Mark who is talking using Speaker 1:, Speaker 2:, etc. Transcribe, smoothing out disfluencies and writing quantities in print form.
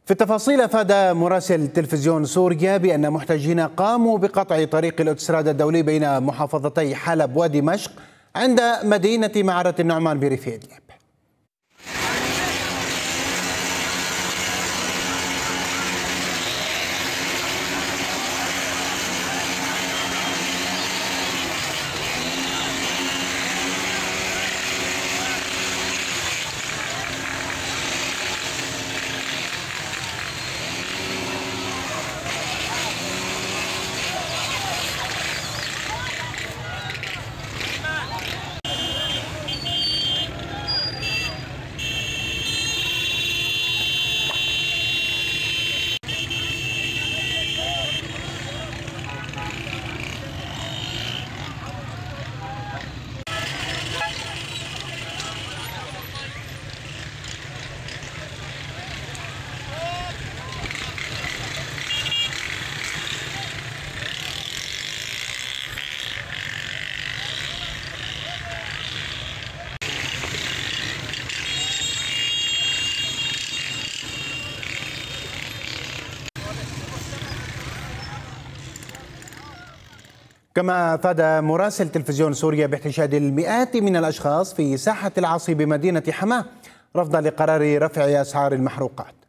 Speaker 1: في التفاصيل أفاد مراسل تلفزيون سوريا بأن محتجين قاموا بقطع طريق الأوتوستراد الدولي بين محافظتي حلب ودمشق عند مدينة معرة النعمان بريف إدلب. كما أفاد مراسل تلفزيون سوريا باحتشاد المئات من الأشخاص في ساحة العاصي بمدينة حماة رفضا لقرار رفع أسعار المحروقات.